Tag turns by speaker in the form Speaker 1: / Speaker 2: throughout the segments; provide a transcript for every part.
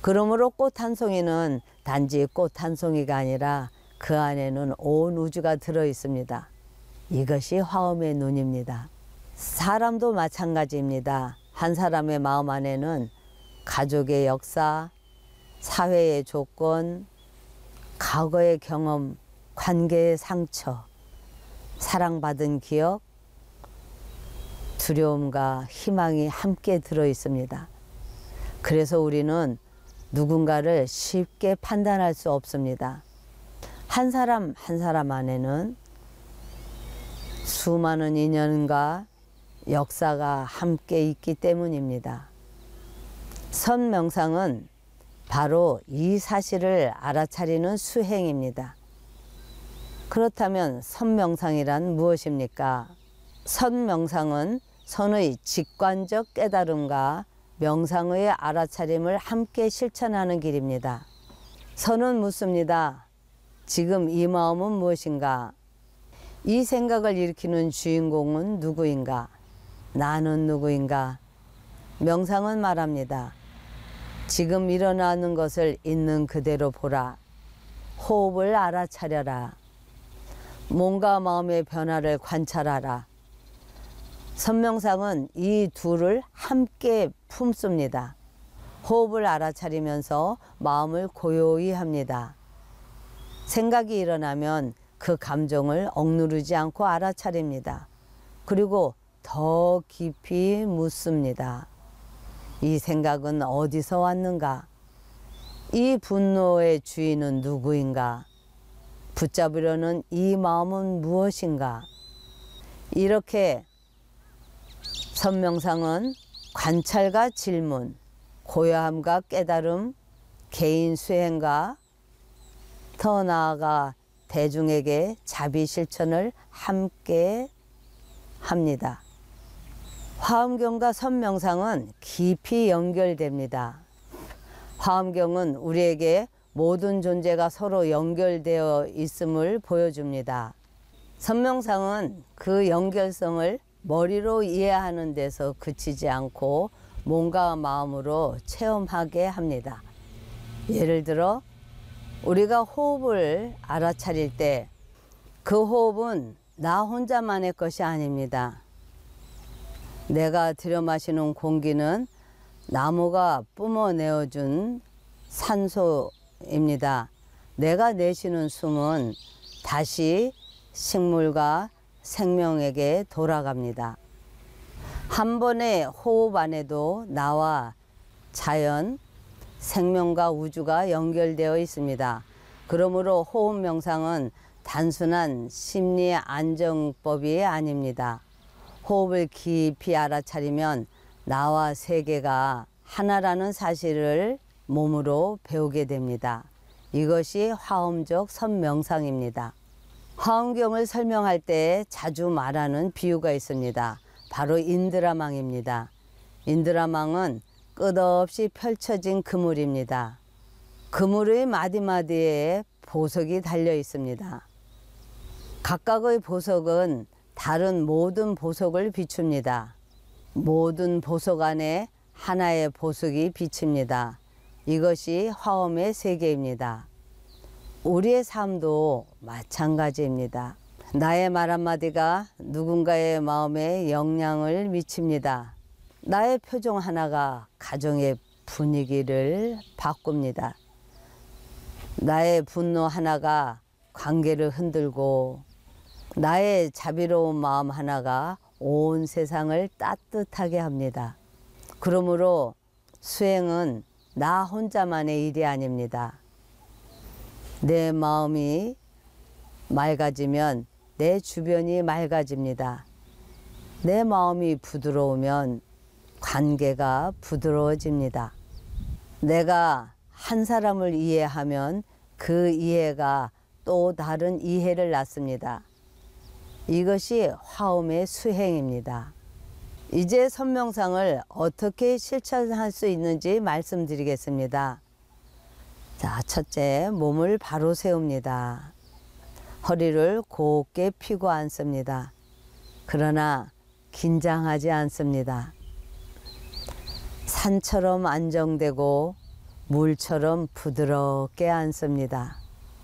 Speaker 1: 그러므로 꽃 한 송이는 단지 꽃 한 송이가 아니라 그 안에는 온 우주가 들어 있습니다. 이것이 화엄의 눈입니다. 사람도 마찬가지입니다. 한 사람의 마음 안에는 가족의 역사, 사회의 조건, 과거의 경험, 관계의 상처, 사랑받은 기억, 두려움과 희망이 함께 들어 있습니다. 그래서 우리는 누군가를 쉽게 판단할 수 없습니다. 한 사람 한 사람 안에는 수많은 인연과 역사가 함께 있기 때문입니다. 선명상은 바로 이 사실을 알아차리는 수행입니다. 그렇다면 선명상이란 무엇입니까? 선명상은 선의 직관적 깨달음과 명상의 알아차림을 함께 실천하는 길입니다. 선은 묻습니다. 지금 이 마음은 무엇인가? 이 생각을 일으키는 주인공은 누구인가? 나는 누구인가? 명상은 말합니다. 지금 일어나는 것을 있는 그대로 보라. 호흡을 알아차려라. 몸과 마음의 변화를 관찰하라. 선명상은 이 둘을 함께 품습니다. 호흡을 알아차리면서 마음을 고요히 합니다. 생각이 일어나면 그 감정을 억누르지 않고 알아차립니다. 그리고 더 깊이 묻습니다. 이 생각은 어디서 왔는가? 이 분노의 주인은 누구인가? 붙잡으려는 이 마음은 무엇인가? 이렇게 선명상은 관찰과 질문, 고요함과 깨달음, 개인 수행과 더 나아가 대중에게 자비 실천을 함께 합니다. 화엄경과 선명상은 깊이 연결됩니다. 화엄경은 우리에게 모든 존재가 서로 연결되어 있음을 보여줍니다. 선명상은 그 연결성을 머리로 이해하는 데서 그치지 않고 몸과 마음으로 체험하게 합니다. 예를 들어 우리가 호흡을 알아차릴 때 그 호흡은 나 혼자만의 것이 아닙니다. 내가 들여마시는 공기는 나무가 뿜어내어준 산소입니다. 내가 내쉬는 숨은 다시 식물과 생명에게 돌아갑니다. 한 번의 호흡 안에도 나와 자연, 생명과 우주가 연결되어 있습니다. 그러므로 호흡 명상은 단순한 심리 안정법이 아닙니다. 호흡을 깊이 알아차리면 나와 세계가 하나라는 사실을 몸으로 배우게 됩니다. 이것이 화엄적 선명상입니다. 화엄경을 설명할 때 자주 말하는 비유가 있습니다. 바로 인드라망입니다. 인드라망은 끝없이 펼쳐진 그물입니다. 그물의 마디마디에 보석이 달려 있습니다. 각각의 보석은 다른 모든 보석을 비춥니다. 모든 보석 안에 하나의 보석이 비칩니다. 이것이 화엄의 세계입니다. 우리의 삶도 마찬가지입니다. 나의 말 한마디가 누군가의 마음에 영향을 미칩니다. 나의 표정 하나가 가정의 분위기를 바꿉니다. 나의 분노 하나가 관계를 흔들고 나의 자비로운 마음 하나가 온 세상을 따뜻하게 합니다. 그러므로 수행은 나 혼자만의 일이 아닙니다. 내 마음이 맑아지면 내 주변이 맑아집니다. 내 마음이 부드러우면 관계가 부드러워집니다. 내가 한 사람을 이해하면 그 이해가 또 다른 이해를 낳습니다. 이것이 화엄의 수행입니다. 이제 선명상을 어떻게 실천할 수 있는지 말씀드리겠습니다. 자, 첫째, 몸을 바로 세웁니다. 허리를 곧게 펴고 앉습니다. 그러나 긴장하지 않습니다. 산처럼 안정되고 물처럼 부드럽게 앉습니다.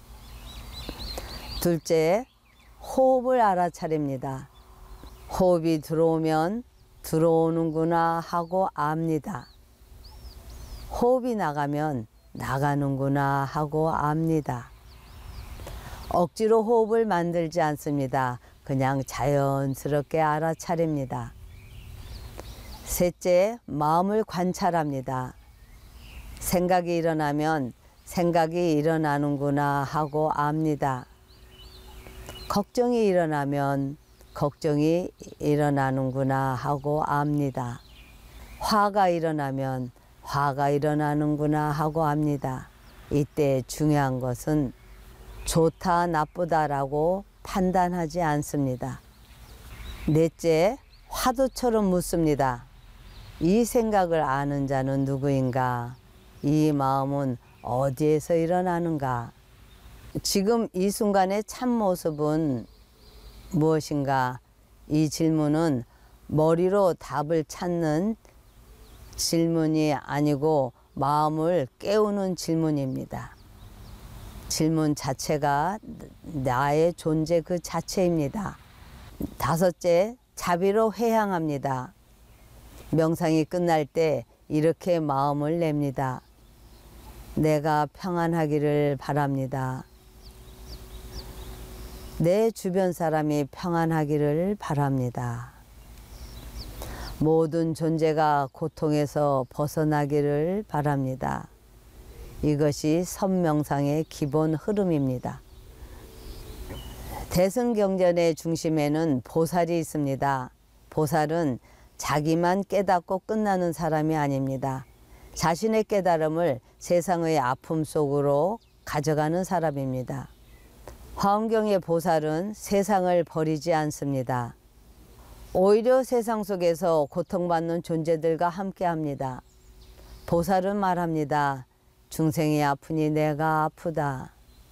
Speaker 1: 둘째, 호흡을 알아차립니다. 호흡이 들어오면 들어오는구나 하고 압니다. 호흡이 나가면 나가는구나 하고 압니다. 억지로 호흡을 만들지 않습니다. 그냥 자연스럽게 알아차립니다. 셋째, 마음을 관찰합니다. 생각이 일어나면 생각이 일어나는구나 하고 압니다. 걱정이 일어나면 걱정이 일어나는구나 하고 압니다. 화가 일어나면 화가 일어나는구나 하고 압니다. 이때 중요한 것은 좋다 나쁘다라고 판단하지 않습니다. 넷째, 화두처럼 묻습니다. 이 생각을 아는 자는 누구인가? 이 마음은 어디에서 일어나는가? 지금 이 순간의 참모습은 무엇인가? 이 질문은 머리로 답을 찾는 질문이 아니고 마음을 깨우는 질문입니다. 질문 자체가 나의 존재 그 자체입니다. 다섯째, 자비로 회향합니다. 명상이 끝날 때 이렇게 마음을 냅니다. 내가 평안하기를 바랍니다. 내 주변 사람이 평안하기를 바랍니다. 모든 존재가 고통에서 벗어나기를 바랍니다. 이것이 선명상의 기본 흐름입니다. 대승경전의 중심에는 보살이 있습니다. 보살은 자기만 깨닫고 끝나는 사람이 아닙니다. 자신의 깨달음을 세상의 아픔 속으로 가져가는 사람입니다. 화엄경의 보살은 세상을 버리지 않습니다. 오히려 세상 속에서 고통받는 존재들과 함께합니다. 보살은 말합니다. 중생이 아프니 내가 아프다.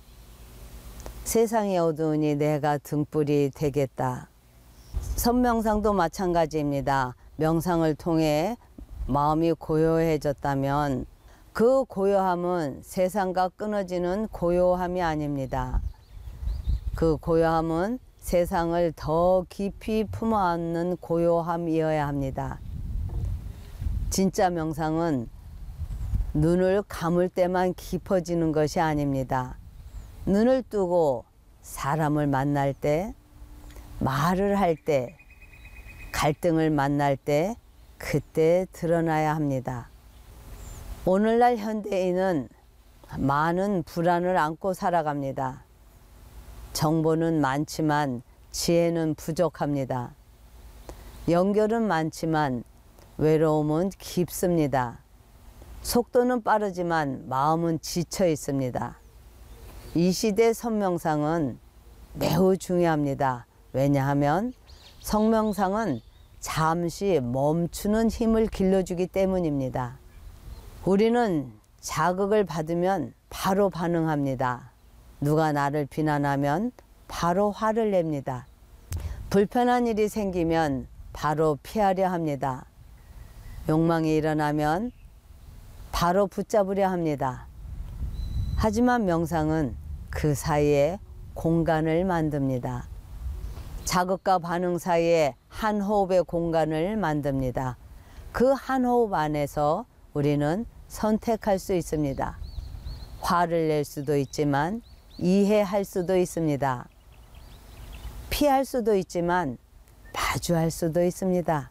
Speaker 1: 세상이 어두우니 내가 등불이 되겠다. 선명상도 마찬가지입니다. 명상을 통해 마음이 고요해졌다면 그 고요함은 세상과 끊어지는 고요함이 아닙니다. 그 고요함은 세상을 더 깊이 품어안는 고요함이어야 합니다. 진짜 명상은 눈을 감을 때만 깊어지는 것이 아닙니다. 눈을 뜨고 사람을 만날 때, 말을 할 때, 갈등을 만날 때 그때 드러나야 합니다. 오늘날 현대인은 많은 불안을 안고 살아갑니다. 정보는 많지만 지혜는 부족합니다. 연결은 많지만 외로움은 깊습니다. 속도는 빠르지만 마음은 지쳐 있습니다. 이 시대 선명상은 매우 중요합니다. 왜냐하면 성명상은 잠시 멈추는 힘을 길러주기 때문입니다. 우리는 자극을 받으면 바로 반응합니다. 누가 나를 비난하면 바로 화를 냅니다. 불편한 일이 생기면 바로 피하려 합니다. 욕망이 일어나면 바로 붙잡으려 합니다. 하지만 명상은 그 사이에 공간을 만듭니다. 자극과 반응 사이에 한 호흡의 공간을 만듭니다. 그 한 호흡 안에서 우리는 선택할 수 있습니다. 화를 낼 수도 있지만 이해할 수도 있습니다. 피할 수도 있지만 마주할 수도 있습니다.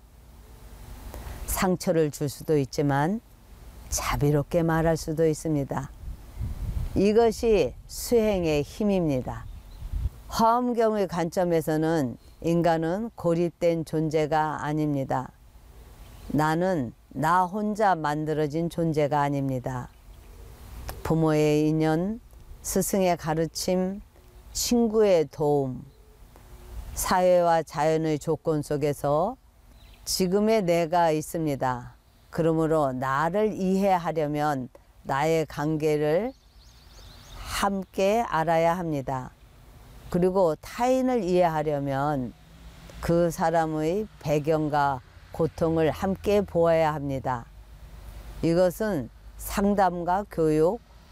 Speaker 1: 상처를 줄 수도 있지만 자비롭게 말할 수도 있습니다. 이것이 수행의 힘입니다. 화엄경의 관점에서는 인간은 고립된 존재가 아닙니다. 나는 나 혼자 만들어진 존재가 아닙니다. 부모의 인연, 스승의 가르침, 친구의 도움, 사회와 자연의 조건 속에서 지금의 내가 있습니다. 그러므로 나를 이해하려면 나의 관계를 함께 알아야 합니다. 그리고 타인을 이해하려면 그 사람의 배경과 고통을 함께 보아야 합니다. 이것은 상담과 교육,